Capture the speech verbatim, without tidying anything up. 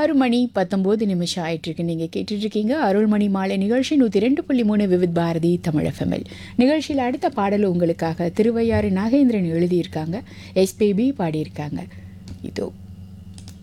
ஆறு மணி பத்தொம்போது நிமிஷம் ஆயிட்டிருக்கு. நீங்கள் கேட்டுட்ருக்கீங்க அருள்மணி மாலை நிகழ்ச்சி நூற்றி ரெண்டு புள்ளி மூணு விவித் பாரதி தமிழ் எஃப்எம்எல். நிகழ்ச்சியில் அடுத்த பாடல் உங்களுக்காக திருவையாறு நாகேந்திரன் எழுதியிருக்காங்க, எஸ்பிபி பாடியிருக்காங்க. இதோ